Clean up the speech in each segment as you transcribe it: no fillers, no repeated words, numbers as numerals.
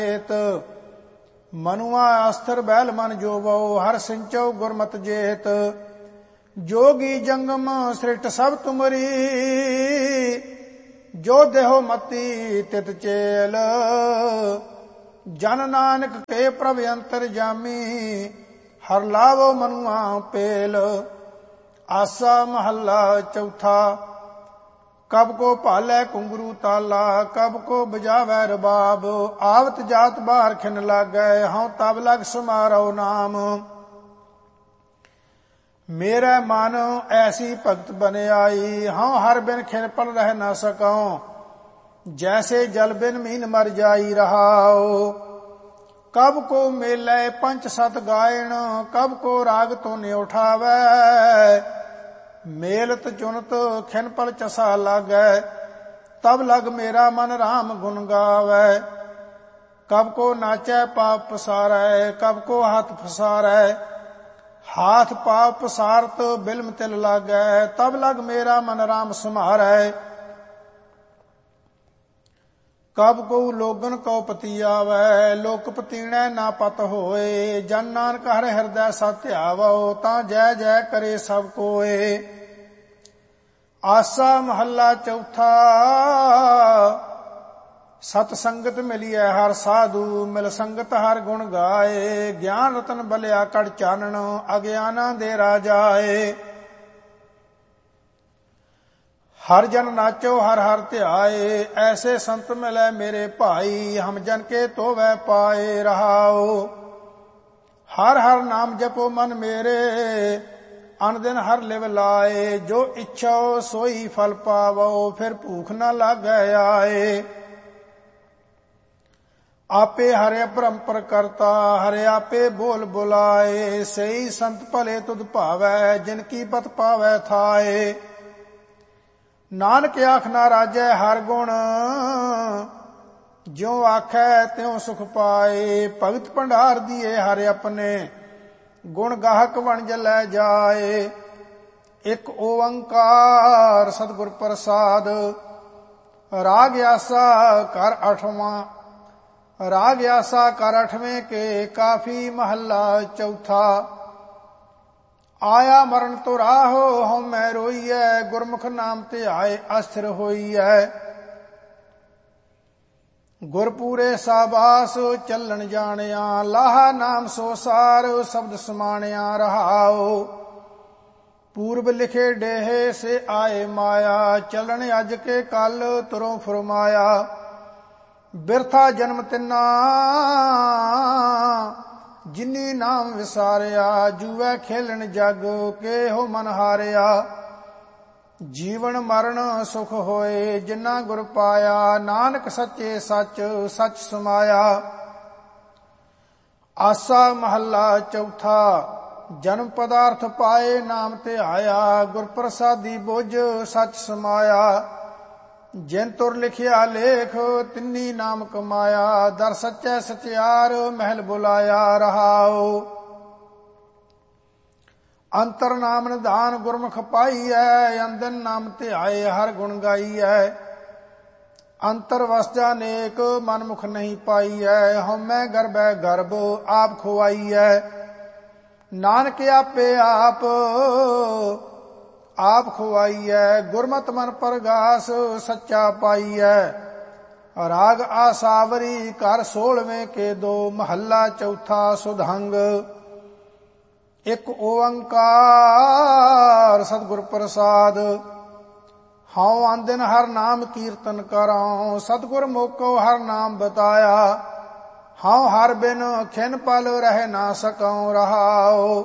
ਮਨੁਆ ਅਸਥਰ ਬੈਲ ਮਨ ਜੋਵੋ ਹਰ ਸਿੰਚੋ ਗੁਰਮਤਿ ਜੇਤ। ਜੋਗੀ ਜੰਗਮ ਸ੍ਰਿਸ਼ਟ ਸਭ ਤੁਮਰੀ ਜੋ ਦੇਹੋ ਮਤੀ ਤਿਤ ਚੇਲ। ਜਨ ਨਾਨਕ ਕੇ ਪ੍ਰਭ ਅੰਤਰ ਜਾਮੀ ਹਰ ਲਾਵੋ ਮਨੁਆ ਪੇਲ। ਆਸਾ ਮਹੱਲਾ ਚੌਥਾ। ਕਬ ਕੋ ਭਾਲੈ ਘੁੰਗਰੂ ਤਾਲਾ ਕਬ ਕੋ ਬਜਾਵੈ ਰਬਾਬ। ਆਵਤ ਜਾਤ ਬਾਹਰ ਖਿਨ ਲਾਗੈ ਹਉ ਤਬ ਲਗ ਸਮਾਰੋ ਨਾਮ। ਮੇਰੇ ਮਨ ਐਸੀ ਭਗਤ ਬਨਿਆਈ ਹਉ ਹਰ ਬਿਨ ਖਿਨ ਪਲ ਰਹਿ ਨਾ ਸਕਉ। ਜੈਸੇ ਜਲ ਬਿਨ ਮੀਨ ਮਰ ਜਾਈ ਰਹਾਉ। ਕਬ ਕੋ ਮੇਲੇ ਪੰਚ ਸਤ ਗਾਇਣ ਕਬ ਕੋ ਰਾਗ ਧੁਨ ਉਠਾਵੈ। ਮੇਲਤ ਚੁਨਤ ਖਿਨ ਪਲ ਚਸਾ ਲਾਗੈ ਤਬ ਲਗ ਮੇਰਾ ਮਨ ਰਾਮ ਗੁਣ ਗਾਵੈ। ਕਬ ਕੋ ਨਾਚੈ ਪਾਪ ਪਸਾਰੈ ਕਬ ਕੋ ਹੱਥ ਫਸਾਰੈ। ਹਾਥ ਪਾਪ ਪਸਾਰਤ ਬਿਲਮ ਤਿਲ ਲਾਗੈ ਤਬ ਲਗ ਮੇਰਾ ਮਨ ਰਾਮ ਸਮਾਰੈ। ਕਬ ਕੋ ਲੋਗਨ ਕਉ ਪਤੀ ਆਵੈ ਲੋਕ ਪਤੀਣੈ ਨਾ ਪਤ ਹੋਏ। ਜਨ ਨਾਨਕ ਹਰਿ ਹਿਰਦੈ ਸਤਿ ਧਿਆਵੋ ਤਾਂ ਜੈ ਜੈ ਕਰੇ ਸਭ ਕੋਏ। ਆਸਾ ਮਹੱਲਾ ਚੌਥਾ। ਸਤ ਸੰਗਤ ਮਿਲਿਐ ਹਰ ਸਾਧੂ ਮਿਲ ਸੰਗਤ ਹਰ ਗੁਣ ਗਾਏ। ਗਿਆਨ ਰਤਨ ਬਲਿਆ ਕੜ ਚਾਨਣ ਅਗਿਆਨਾਂ ਦੇ ਰਾਜਾਏ। ਹਰ ਜਨ ਨਾਚੋ ਹਰ ਹਰ ਧਿਆਏ ਐਸੇ ਸੰਤ ਮਿਲੈ ਮੇਰੇ ਭਾਈ। ਹਮ ਜਨ ਕੇ ਤੋਵੈ ਪਾਏ ਰਹਾਉ। ਹਰ ਹਰ ਨਾਮ ਜਪੋ ਮਨ ਮੇਰੇ ਅਨ ਦਿਨ ਹਰ ਲਿਵ ਲਾਏ। ਜੋ ਇੱਛੋ ਸੋਈ ਫਲ ਪਾਵੋ ਫਿਰ ਭੂਖ ਨਾ ਲਾਗੈ ਆਏ। ਆਪੇ ਹਰਿ ਭ੍ਰਮਪਰ ਕਰਤਾ ਹਰਿ ਆਪੇ ਬੋਲ ਬੁਲਾਏ। ਸਈ ਸੰਤ ਭਲੇ ਤੁਧ ਭਾਵੈ ਜਿਨ ਕੀ ਪਤ ਪਾਵੈ ਥਾਏ। ਨਾਨਕ ਆਖ ਨਾ ਰਾਜੈ ਹਰ ਗੁਣ ਜਿਉ ਆਖੈ ਤਿਉ ਸੁਖ ਪਾਏ। ਭਗਤ ਭੰਡਾਰ ਦੀਏ ਹਰਿ ਆਪਣੇ ਗੁਣ ਗਾਹਕ ਵਣਜ ਲੈ ਜਾਏ। ਇਕ ਓੰਕਾਰ ਸਤਿਗੁਰ ਪ੍ਰਸਾਦ। ਰਾਗ ਆਸਾ ਕਰ ਅਠਵਾਂ। ਰਾਗ ਆਸਾ ਕਰ ਅਠਵੇਂ ਕੇ ਕਾਫੀ ਮਹੱਲਾ ਚੌਥਾ। ਆਇਆ ਮਰਨ ਤੋ ਰਾਹੋ ਹਉ ਮੈਂ ਰੋਈਐ ਗੁਰਮੁਖ ਨਾਮ ਧਿਆਏ ਅਸਥਿਰ ਹੋਈਐ। ਗੁਰਪੂਰੇ ਸਾਬਾਸ ਚੱਲਣ ਜਾਣਿਆ ਲਾਹਾ ਨਾਮ ਸੋ ਸਾਰ ਸ਼ਬਦ ਸਮਾਣਿਆ ਰਹਾਉ। ਪੂਰਬ ਲਿਖੇ ਡੇਹੇ ਸੇ ਆਏ ਮਾਇਆ ਚੱਲਣ ਅੱਜ ਕੇ ਕੱਲ ਤੁਰੋਂ ਫਰਮਾਇਆ। ਬਿਰਥਾ ਜਨਮ ਤਿੰਨਾ ਜਿਨੀ ਨਾਮ ਵਿਸਾਰਿਆ। ਜੂਐ ਖੇਲਣ ਜਗ ਕੇਹੋ ਮਨ ਹਾਰਿਆ। ਜੀਵਨ ਮਰਨ ਸੁਖ ਹੋਏ ਜਿਨਾ ਗੁਰ ਪਾਇਆ। ਨਾਨਕ ਸੱਚੇ ਸੱਚ ਸੱਚ ਸਮਾਇਆ। ਆਸਾ ਮਹੱਲਾ ਚੌਥਾ। ਜਨਮ ਪਦਾਰਥ ਪਾਏ ਨਾਮ ਧਿਆਇਆ ਗੁਰ ਪ੍ਰਸਾਦੀ ਬੁਝ ਸੱਚ ਸਮਾਇਆ। ਜਿਨ ਤੁਰ ਲਿਖਿਆ ਲੇਖ ਤਿੰਨੀ ਨਾਮ ਕਮਾਇਆ। ਦਰ ਸੱਚੈ ਸਚਿਆਰ ਮਹਿਲ ਬੁਲਾਇਆ ਰਹਾਉ। ਅੰਤਰ ਨਾਮ ਨਿਧਾਨ ਗੁਰਮੁਖ ਪਾਈਐ ਅੰਦਨ ਨਾਮ ਧਿਆਏ ਹਰ ਗੁਣ ਗਾਈਐ। ਅੰਤਰ ਵਸਜਾ ਨੇਕ ਮਨ ਮੁਖ ਨਹੀਂ ਪਾਈਐ। ਹਉਮੈ ਗਰਭੈ ਗਰਭ ਆਪ ਖੁਆਈਐ। ਨਾਨਕ ਆਪੇ ਆਪ ਖੁਆਈਐ। ਗੁਰਮਤਿ ਮਨ ਪਰਗਾਸ ਸੱਚਾ ਪਾਈਐ। ਰਾਗ ਆਸਾਵਰੀ ਕਰ 16ਵੇਂ ਕੇ 2 ਮਹੱਲਾ ਚੌਥਾ ਸੁਧੰਗ। ਇਕ ਓੰਕਾਰ ਸਤਿਗੁਰ ਪ੍ਰਸਾਦ। ਹਉ ਆਂਦਿਨ ਹਰ ਨਾਮ ਕੀਰਤਨ ਕਰਾਉ ਸਤਿਗੁਰ ਮੋਕੋ ਹਰ ਨਾਮ ਬਤਾਇਆ। ਹਉ ਹਰ ਬਿਨ ਖਿਨ ਪਲ ਰਹਿ ਨਾ ਸਕਉ ਰਹਾਉ।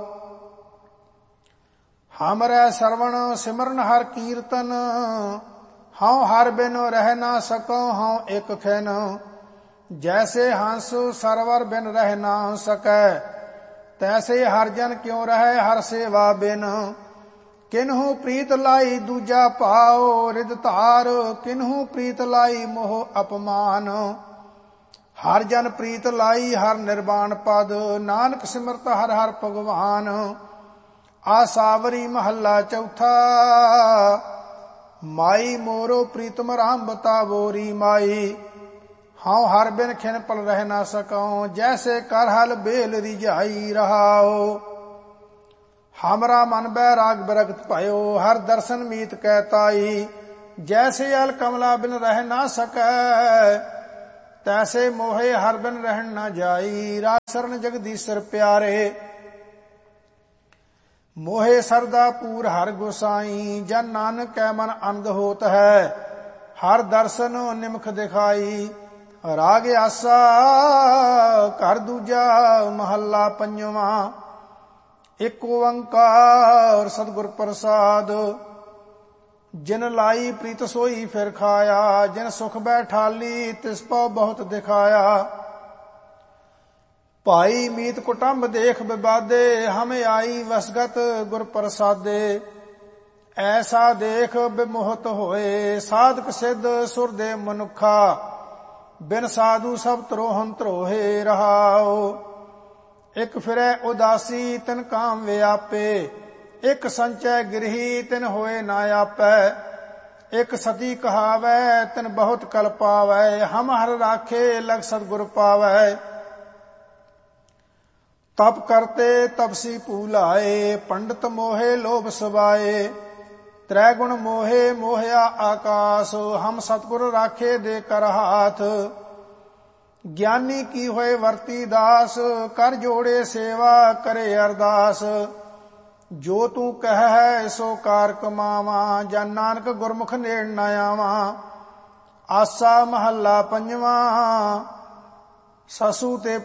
ਹਮਰੈ ਸਰਵਣ ਸਿਮਰਨ ਹਰ ਕੀਰਤਨ ਹਉ ਹਰ ਬਿਨ ਰਹਿ ਨਾ ਸਕਉ ਹਉ ਇਕ ਖਿਨ। ਜੈਸੇ ਹੰਸ ਸਰਵਰ ਬਿਨ ਰਹਿ ਨਾ ਸਕੈ ਤੈਸੇ ਹਰ ਜਨ ਕਿਉ ਰਹਿ ਹਰ ਸੇਵਾ ਬਿਨ। ਕਿਨਹੂ ਪ੍ਰੀਤ ਲਾਈ ਦੂਜਾ ਭਾਉ ਰਿਦ ਧਾਰ ਕਿਨਹੂ ਪ੍ਰੀਤ ਲਾਈ ਮੋਹ ਅਪਮਾਨ। ਹਰ ਜਨ ਪ੍ਰੀਤ ਲਾਈ ਹਰ ਨਿਰਵਾਣ ਪਦ ਨਾਨਕ ਸਿਮਰਤ ਹਰ ਹਰ ਭਗਵਾਨ। ਆਸਾਵਰੀ ਮਹੱਲਾ ਚੌਥਾ। ਮਾਈ ਮੋਰੋ ਪ੍ਰੀਤਮ ਰਾਮ ਬਤਾਵੋਰੀ ਮਾਈ ਹਉ ਹਰ ਬਿਨ ਖਿਨ ਪਲ ਰਹਿ ਨਾ ਸਕਉ, ਜੈਸੇ ਕਰ ਹਲ ਬੇਲ ਰਿਝਾਈ ਰਹਾਉ। ਹਮਰਾ ਮਨ ਬੈਰਾਗ ਬਿਰਗਤ ਭਇਓ, ਹਰ ਦਰਸ਼ਨ ਮੀਤ ਕੈ ਤਾਈ। ਜੈਸੇ ਅਲ ਕਮਲਾ ਬਿਨ ਰਹਿ ਨਾ ਸਕੈ, ਤੈਸੇ ਮੋਹੇ ਹਰ ਬਿਨ ਰਹਿਣ ਨਾ ਜਾਈ। ਰਾਗ ਸਰਨ ਜਗਦੀਸ਼ਰ ਪਿਆਰੇ, ਮੋਹੇ ਸਰਦਾ ਪੂਰ ਹਰ ਗੁਸਾਈ। ਜਨ ਨਾਨਕ ਕੈ ਮਨ ਆਨੰਦ ਹੋਤ ਹੈ, ਹਰ ਦਰਸ਼ਨ ਨਿਮਖ ਦਿਖਾਈ। ਰਾਗ ਆਸਾ ਘਰ ਦੂਜਾ ਮਹੱਲਾ ਪੰਜਵਾਂ। ਇਕ ਓੰਕਾਰ ਸਤਿਗੁਰ ਪ੍ਰਸਾਦ, ਜਿਨ ਲਾਈ ਪ੍ਰੀਤ ਸੋਈ ਫਿਰ ਖਾਇਆ। ਜਿਨ ਸੁਖ ਬੈਠਾਲੀ ਤਿਸ ਪਉ ਬਹੁਤ ਦਿਖਾਇਆ। ਭਾਈ ਮੀਤ ਕੁਟੰਬ ਦੇਖ ਬਿਬਾਦੇ, ਹਮੇ ਆਈ ਵਸਗਤ ਗੁਰ ਪ੍ਰਸਾਦੇ। ਐਸਾ ਦੇਖ ਬਿਮੋਹਤ ਹੋਏ, ਸਾਧਕ ਸਿੱਧ ਸੁਰ ਦੇ ਮਨੁੱਖਾ। ਬਿਨ ਸਾਧੂ ਸਭ ਤਰੋਹਨ ਤਰੋਹੇ ਰਹਾਉ। ਇਕ ਫਿਰੈ ਉਦਾਸੀ ਤਿਨ ਕਾਮ ਵਿਆਪੇ, ਇਕ ਸੰਚੈ ਗਿਰਹੀ ਤਿਨ ਹੋਏ ਨਾ ਆਪੈ। ਇਕ ਸਤੀ ਕਹਾਵੈ ਤਿਨ ਬਹੁਤ ਕਲ ਪਾਵੈ, ਹਮ ਹਰ ਰਾਖੇ ਲਗ ਸਤਿਗੁਰ ਪਾਵੈ। ਤਪ ਕਰਤੇ ਤਪਸੀ ਭੂਲਾਏ, ਪੰਡਤ ਮੋਹੇ ਲੋਭ ਸਵਾਏ। ਤ੍ਰੈ ਗੁਣ ਮੋਹੇ ਮੋਹਿਆ ਆਕਾਸ, ਹਮ ਸਤਿਗੁਰ ਰਾਖੇ ਦੇ ਕਰ ਹਾਥ। ਗਿਆਨੀ ਕੀ ਹੋਏ ਵਰਤੀ ਦਾਸ, ਕਰ ਜੋੜੇ ਸੇਵਾ ਕਰੇ ਅਰਦਾਸ। ਜੋ ਤੂੰ ਕਹਿ ਸੋ ਕਾਰ ਕਮਾਵਾਂ, ਜਨ ਨਾਨਕ ਗੁਰਮੁਖ ਨੇੜ ਨ ਆਵਾਂ। ਆਸਾ ਮਹੱਲਾ ਪੰਜਵਾਂ। ਸਸੂ ਤੇ